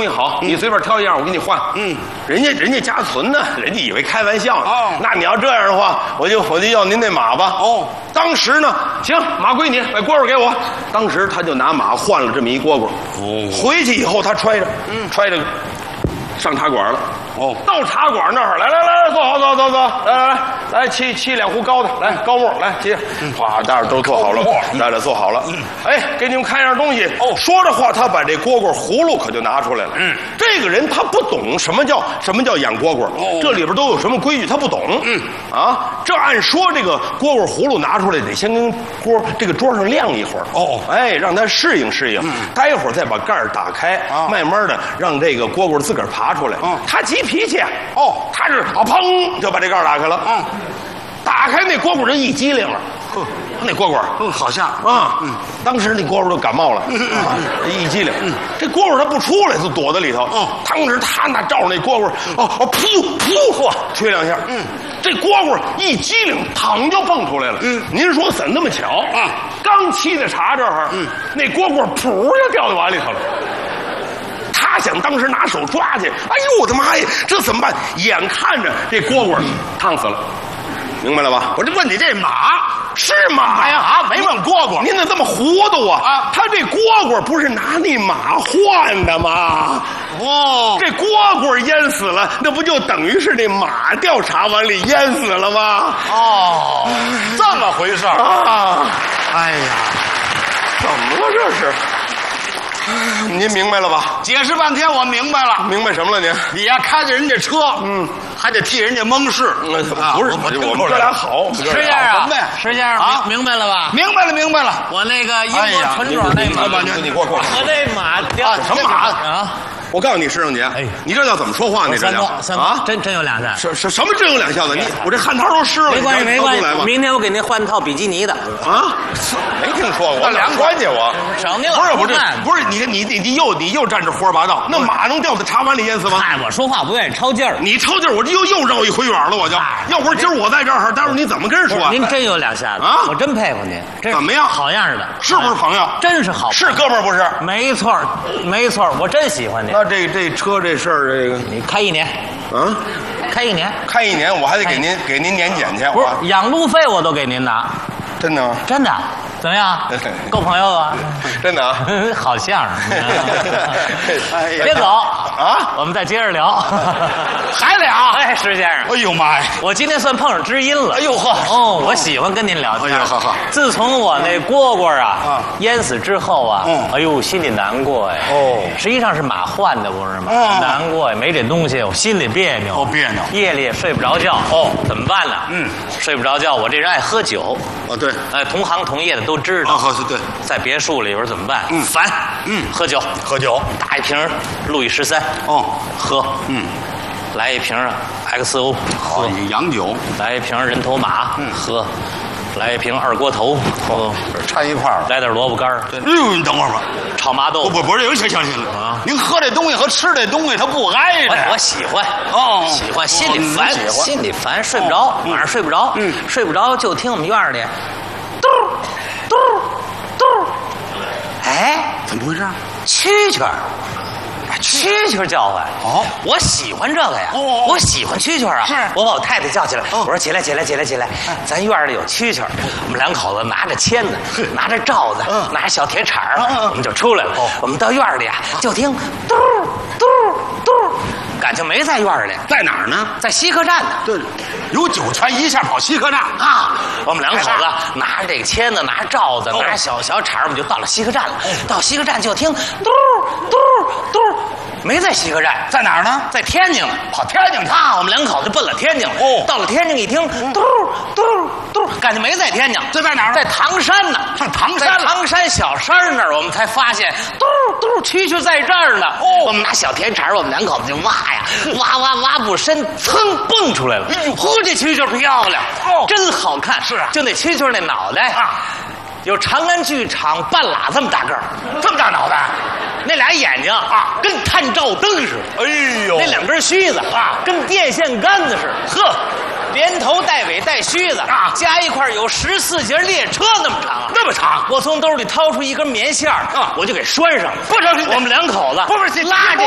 东西好，你随便挑一样，我给你换。人家家存呢，人家以为开玩笑呢。那你要这样的话，我就要您那马吧。当时呢，行，马归你，把蝈蝈给我。当时他就拿马换了这么一蝈蝈。回去以后他揣着上茶馆了。到茶馆那儿来，坐好，走，来沏2壶高的，来高沫，来沏，哗，大家都坐好了，大家坐好了。哎，给你们看样东西。说着话，他把这蝈蝈葫芦可就拿出来了。这个人他不懂什么叫养蝈蝈，这里边都有什么规矩，他不懂。这按说这个蝈蝈葫芦拿出来得先跟这个桌上晾一会儿。哎，让它适应，待会儿再把盖儿打开，慢慢的让这个蝈蝈自个儿爬出来。他急脾气。他是砰就把这盖儿打开了。打开那蝈蝈就一激灵了。那蝈蝈好像当时那蝈蝈就感冒了。一激灵，这蝈蝈它不出来，就躲在里头。当时他那照着那蝈蝈，噗，吹2下。这蝈蝈一激灵，嘡就蹦出来了。您说怎么那么巧？刚沏的茶这儿，那蝈蝈噗就掉到碗里头了。他想当时拿手抓去，哎呦我的妈呀，这怎么办？眼看着这蝈蝈烫死了，明白了吧？ 我就问你，这马是马呀？ 没问蝈蝈， 您怎么这么糊涂啊？他这蝈蝈不是拿那马换的吗？这蝈蝈淹死了，那不就等于是这马掉茶碗里淹死了吗？ 这么回事啊！哎呀， 怎么了这是？您明白了吧？ 解释半天我明白了。 明白什么了您？ 你呀开着人家车，还得替人家蒙事。 不是，我们哥俩好。 石先生，石先生明白了吧？ 明白了。 我那个英国纯种那马， 你过。 我这马掉什么马啊？我告诉你，石正杰，你这叫怎么说话？你这叫真有2下。 什么真有2下子？我这汗套都湿了。 没关系。明天我给您换套比基尼的。 没听说过，我凉快去我。 省您了。 不是，你又站这胡说八道。那马能掉在茶碗里淹死吗？ 我说话不愿意抄劲儿。 你抄劲儿，我这又绕一回远了，我就。要不是今儿我在这儿，待会儿你怎么跟人说？ 您真有2下子我真佩服您。 怎么样？ 好样的， 是不是朋友？ 真是好， 是哥们儿不是？ 没错，我真喜欢您。 那这车这事儿，这个你开1年，开1年， 开1年，我还得给您年检去。 不是养路费我都给您拿， 真的？ 真的。怎么样？够朋友啊？ 真的啊？ 好相声。别走啊，我们再接着聊。 还俩？ 哎，石先生。 哎呦妈呀！ 我今天算碰上知音了。 哎呦呵！ 我喜欢跟您聊天。 哎呦呵！ 自从我那蝈蝈淹死之后啊，哎呦，心里难过呀。实际上是马换的，不是吗？难过呀，没这东西，我心里别扭。 别扭。 夜里也睡不着觉。怎么办呢？睡不着觉，我这人爱喝酒。 对。 同行同业的都知道。 对。 在别墅里边怎么办？烦。喝酒。打一瓶路易13。喝。来一瓶XO。 喝洋酒。 来一瓶人头马。喝。来一瓶二锅头。喝。 掺一块儿。 来点萝卜干儿。 你等会儿吧。 炒麻豆。 不是，行了。您喝这东西和吃这东西，它不挨着。 我喜欢。喜欢，心里烦，睡不着，晚上睡不着，睡不着就听我们院里，嘟嘟嘟，哎， 怎么回事？ 蛐蛐叫唤。我喜欢这个呀。我喜欢蛐蛐啊。我把我太太叫起来，我说起来，咱院里有蛐蛐。我们2口子拿着签子，拿着罩子，拿着小铁铲儿，我们就出来了。我们到院里啊，就听嘟嘟嘟，感情没在院里， 在哪儿呢？ 在西客站呢。 对，有酒泉一下跑西客站啊！我们2口子拿着这个签子，拿着罩子，拿着小铲儿，我们就到了西客站了。到西客站就听嘟嘟嘟，没在西客站， 在哪儿呢？ 在天津呢。 跑天津去啊！我们2口子奔了天津了。到了天津一听嘟嘟嘟，感觉没在天津， 这在哪儿？ 在唐山呢。 上唐山了。 在唐山小山那儿，我们才发现嘟嘟蛐蛐在这儿呢。我们拿小铁铲，我们2口子就挖呀，挖不深，噌蹦出来了。这蛐蛐漂亮，真好看。 是啊， 就那蛐蛐那脑袋有长安剧场半拉这么大个儿， 这么大脑袋， 那俩眼睛跟探照灯似的。 哎呦， 那2根须子跟电线杆子似的。呵，连头带尾带须子加一块有14节列车那么长。 那么长。 我从兜里掏出一根棉线我就给拴上了。 不成， 我们2口子不是拉这蛐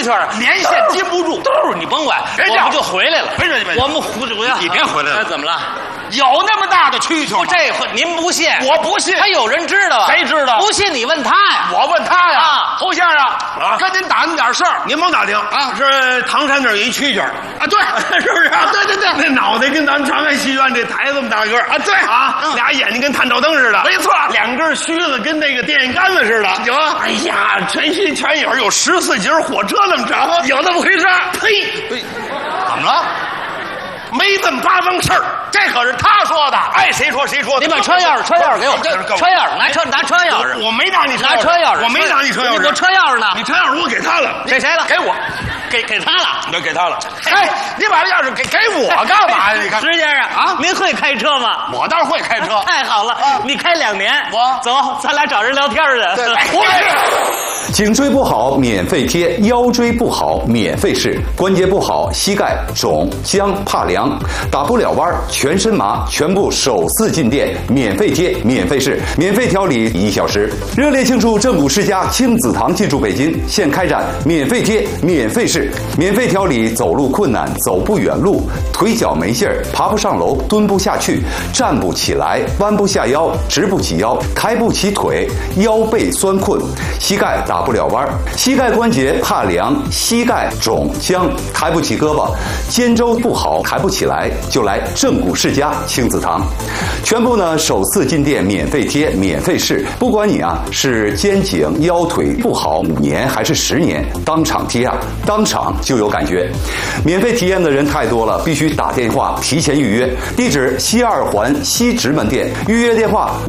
蛐儿连线接不住， 你甭管，我们就回来了。 别我们回来， 你别回来了。 怎么了？ 有那么大的蛐蛐吗？ 这回您不信， 我不信。 还有人知道啊？ 谁知道？ 不信你问他呀。 我问他呀。 啊， 侯先生啊，跟您打听点事儿。 您甭打听啊，是唐山那儿有一蛐蛐啊，对， 是不是啊？ 对， 那脑袋跟咱们长安戏院这台这么大个啊，对啊，俩眼睛跟探照灯似的， 没错， 两根须子跟那个电线杆子似的。 有， 哎呀，全心全影，有14节火车那么长， 有那么回事？ 呸！ 怎么了？ 没这么八方事儿， 这可是他说的，爱谁说谁说。 你把车钥匙给我，车钥匙拿车钥匙。 我没拿你拿车钥匙， 我没拿你车钥匙。 我车钥匙呢？ 你车钥匙我给他了， 给谁了？ 给我， 给他了。 你给他了。 哎，你把这钥匙给我干嘛呀？你看， 石先生啊，您会开车吗？ 我倒是会开车。 太好了，你开2年， 我走，咱俩找人聊天去。 颈椎不好免费贴，腰椎不好免费试，关节不好膝盖肿僵怕凉，打不了弯全身麻，全部首次进店免费贴免费试，免费调理1小时。热烈庆祝正骨世家亲子堂进驻北京，现开展免费贴免费试，免费调理走路困难、走不远路、腿脚没劲儿、爬不上楼、蹲不下去、站不起来、弯不下腰、直不起腰、抬不起腿、腰背酸困、膝盖打不了弯、膝盖关节怕凉、膝盖肿僵、抬不起胳膊、肩周不好抬不起来，就来正骨世家亲子堂，全部呢首次进店免费贴免费试，不管你啊是肩颈腰腿不好5年还是10年，当场贴啊，当场就有感觉。免费体验的人太多了，必须打电话提前预约。地址西2环西直门店，预约电话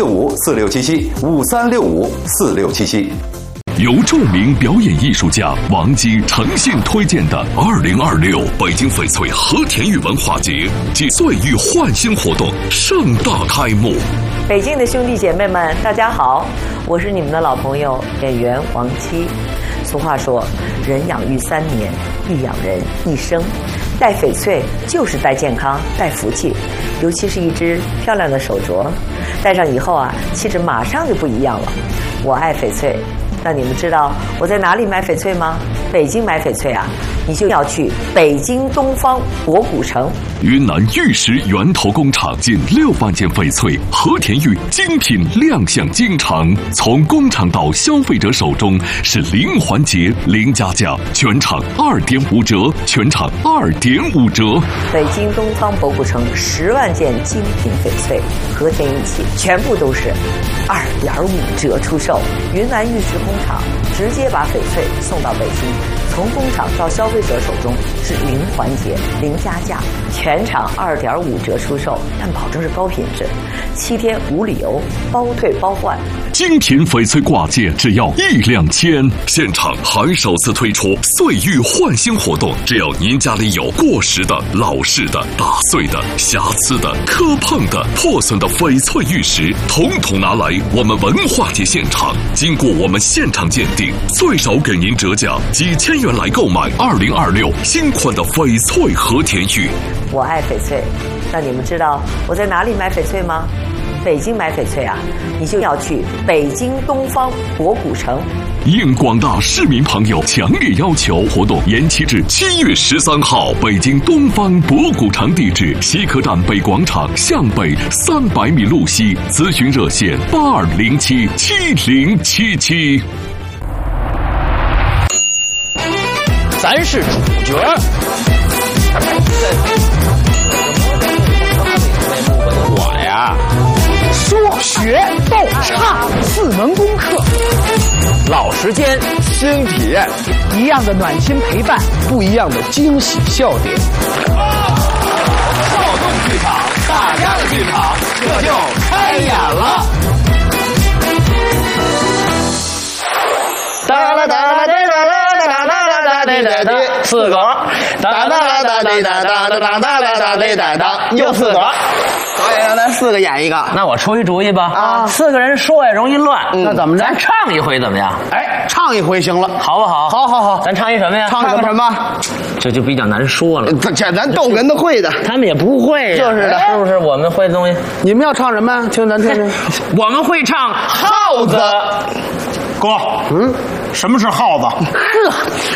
5365467753654677。 由著名表演艺术家王姬诚信推荐的2026北京翡翠和田玉文化节暨岁玉焕新活动盛大开幕。 北京的兄弟姐妹们，大家好，我是你们的老朋友演员王姬。俗话说，人养育3年，必养人一生。戴翡翠就是戴健康、戴福气，尤其是一只漂亮的手镯，戴上以后啊，气质马上就不一样了。我爱翡翠。那你们知道我在哪里买翡翠吗？北京买翡翠啊，你就要去北京东方博古城。 云南玉石源头工厂近6万件翡翠和田玉精品亮相京城，从工厂到消费者手中是零环节零加价，全场2.5折，全场2.5折。 北京东方博古城10万件精品翡翠和田玉器，全部都是2.5折出售。云南玉石工厂直接把翡翠送到北京，从工厂到消费者手中是零环节零加价，全场2.5折出售，但保证是高品质，7天无理由，包退包换。 精品翡翠挂件只要1两千，现场还首次推出岁玉焕新活动，只要您家里有过时的、老式的、打碎的、瑕疵的、磕碰的、破损的翡翠玉石，统统拿来我们文化节现场，经过我们现场鉴定，最少给您折价几千元来购买2026新款的翡翠和田玉。 我爱翡翠，那你们知道我在哪里买翡翠吗？北京买翡翠啊，你就要去北京东方博古城。 应广大市民朋友强烈要求，活动延期至7月13号。北京东方博古城地址：西客站北广场向北300米路西，咨询热线82077077。 咱是主角。我呀， 说学逗唱4门功课， 老时间， 新体验，一样的暖心陪伴，不一样的惊喜笑点。 少动剧场，大家的剧场，这就开演了。 哒啦哒啦哒啦哒啦哒啦哒啦哒哒，4个，哒啦哒啦哒啦哒啦哒啦哒啦哒哒，又4个。导演让咱4个演一个， 那我出一主意吧。啊，4个人说也容易乱。 那怎么着？ 咱唱一回怎么样？ 哎，唱一回行了， 好不好？ 好好好， 咱唱一什么呀？ 唱什么？ 这就比较难说了。 咱逗哏的会的， 他们也不会呀。 就是的， 是不是我们会的东西？ 你们要唱什么呀？听咱听听。 我们会唱耗子。 哥，什么是耗子？ 呵。